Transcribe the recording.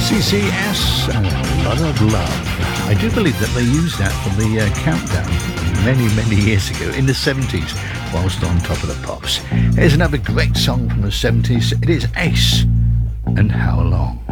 CCS and a lot of love. I do believe that they used that for the countdown many years ago in the 70s whilst on Top of the Pops. Here's another great song from the 70s. It is Ace and How Long.